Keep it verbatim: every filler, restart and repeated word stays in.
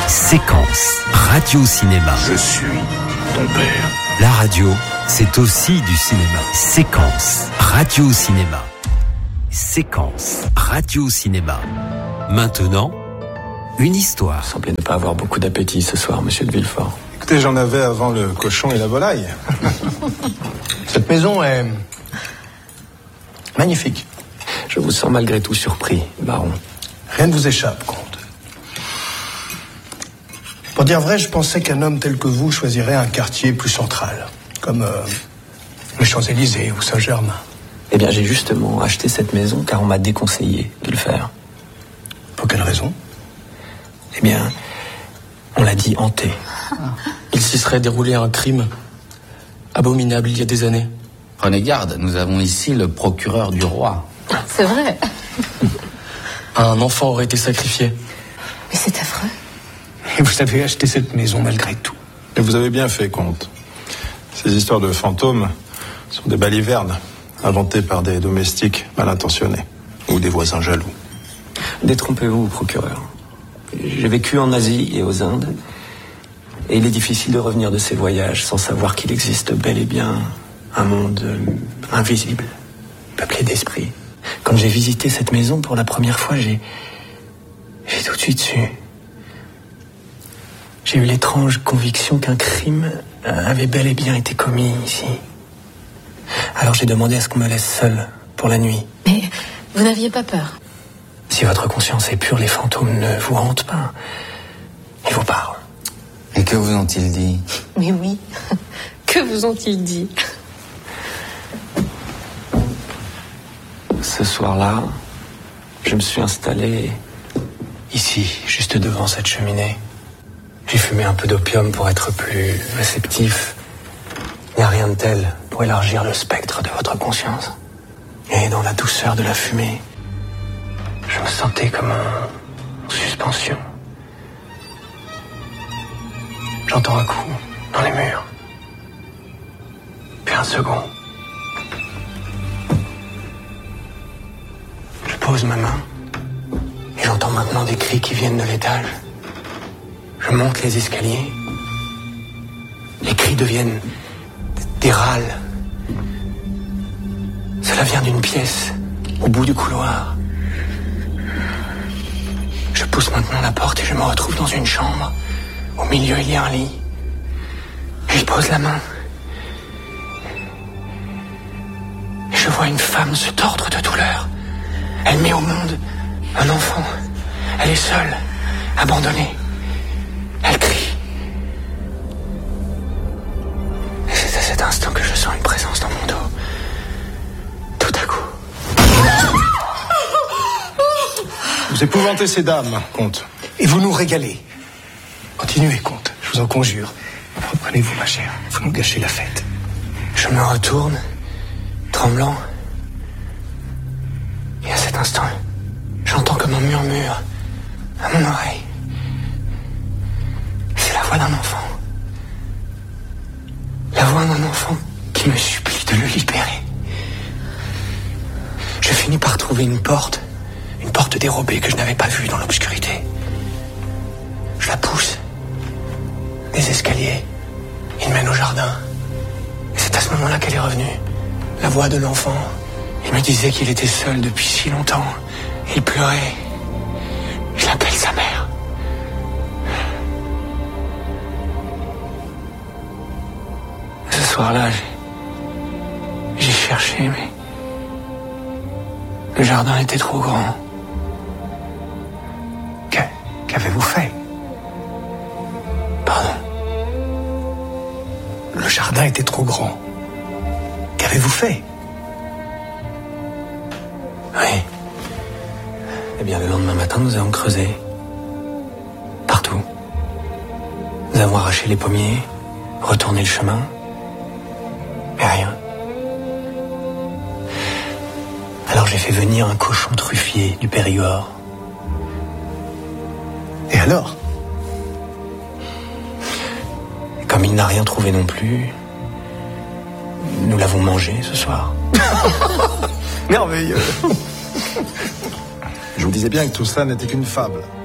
Séquence radio-cinéma. Je suis ton père. La radio, c'est aussi du cinéma. Séquence radio-cinéma. Séquence radio-cinéma. Maintenant, une histoire. Vous semblez ne pas avoir beaucoup d'appétit ce soir, monsieur de Villefort. Écoutez, j'en avais avant le cochon et la volaille. Cette maison est magnifique. Je vous sens malgré tout surpris, baron. Rien ne vous échappe, comte. Pour dire vrai, je pensais qu'un homme tel que vous choisirait un quartier plus central, comme euh, les Champs-Élysées ou Saint-Germain. Eh bien, j'ai justement acheté cette maison car on m'a déconseillé de le faire. Pour quelle raison? Eh bien, on l'a dit hanté. Il s'y serait déroulé un crime abominable il y a des années. Prenez garde, nous avons ici le procureur du roi. C'est vrai. Un enfant aurait été sacrifié. Mais c'est affreux. Et vous avez acheté cette maison malgré tout. Et vous avez bien fait, comte. Ces histoires de fantômes sont des balivernes inventées par des domestiques mal intentionnés ou des voisins jaloux. Détrompez-vous, procureur. J'ai vécu en Asie et aux Indes, et il est difficile de revenir de ces voyages sans savoir qu'il existe bel et bien un monde euh, invisible, peuplé d'esprits. Quand j'ai visité cette maison pour la première fois, j'ai... j'ai tout de suite su. J'ai eu l'étrange conviction qu'un crime avait bel et bien été commis ici. Alors j'ai demandé à ce qu'on me laisse seul pour la nuit. Mais vous n'aviez pas peur? Si votre conscience est pure, les fantômes ne vous hantent pas. Ils vous parlent. Et que vous ont-ils dit? Mais oui. Que vous ont-ils dit? Ce soir-là, je me suis installé ici, juste devant cette cheminée. J'ai fumé un peu d'opium pour être plus réceptif. Il n'y a rien de tel pour élargir le spectre de votre conscience. Et dans la douceur de la fumée, je me sentais comme en suspension. J'entends un coup dans les murs. Puis un second. Je pose ma main et j'entends maintenant des cris qui viennent de l'étage. Je monte les escaliers. Les cris deviennent des râles. Cela vient d'une pièce au bout du couloir. Je pousse maintenant la porte et je me retrouve dans une chambre. Au milieu, il y a un lit. Et je pose la main. Et je vois une femme se tordre de douleur. Elle met au monde un enfant. Elle est seule, abandonnée. Elle crie. Et c'est à cet instant que je sens une présence dans mon dos. Tout à coup. Vous épouvantez ces dames, comte. Et vous nous régalez. Continuez, comte, je vous en conjure. Reprenez-vous, ma chère. Vous nous gâchez la fête. Je me retourne, tremblant. Et à cet instant, j'entends comme un murmure à mon oreille. C'est la voix d'un enfant. La voix d'un enfant qui me supplie de le libérer. Je finis par trouver une porte, une porte dérobée que je n'avais pas vue dans l'obscurité. Je la pousse. Des escaliers. Il mène au jardin. Et c'est à ce moment-là qu'elle est revenue. La voix de l'enfant. Il me disait qu'il était seul depuis si longtemps. Il pleurait. Il appelle sa mère. Ce soir-là, j'ai, j'ai cherché, mais le jardin était trop grand. Qu'a, qu'avez-vous fait? Pardon. Le jardin était trop grand. Qu'avez-vous fait? Oui. Eh bien, le lendemain matin, nous avons creusé. Partout. Nous avons arraché les pommiers, retourné le chemin. Mais rien. Alors j'ai fait venir un cochon truffier du Périgord. Et alors? Et comme il n'a rien trouvé non plus, nous l'avons mangé ce soir. Merveilleux. Je vous disais bien que tout ça n'était qu'une fable.